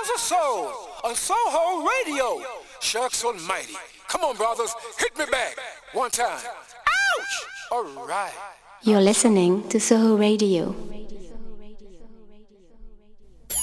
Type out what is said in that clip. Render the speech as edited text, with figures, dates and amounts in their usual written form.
of soul on Soho Radio. Shucks almighty. Come on, brothers, hit me back one time. Ouch! All right. You're listening to Soho Radio.